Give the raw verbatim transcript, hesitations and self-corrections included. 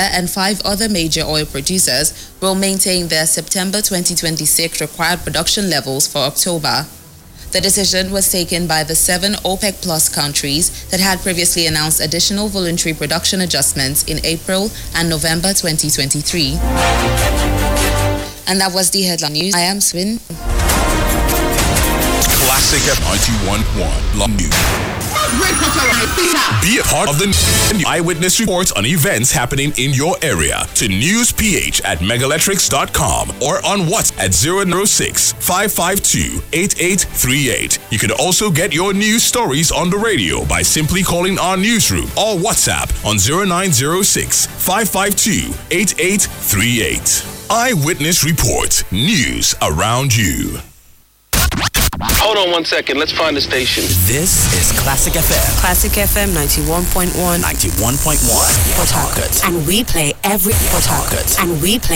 and five other major oil producers will maintain their September twenty twenty-six required production levels for October. The decision was taken by the seven OPEC Plus countries that had previously announced additional voluntary production adjustments in April and November twenty twenty-three. And that was the headline news. I am Swin. Classic F ninety-one point one News. Be a part of the eyewitness reports on events happening in your area to newsph at megalectrics dot com or on WhatsApp at zero zero six, five five two, eight eight three eight. You can also get your news stories on the radio by simply calling our newsroom or WhatsApp on zero nine zero six, five five two, eight eight three eight. Eyewitness Report. News around you. Hold on one second. Let's find the station. This is Classic F M. Classic F M ninety-one point one. ninety-one point one. Port Harcourt. And we play every Port Harcourt. And we play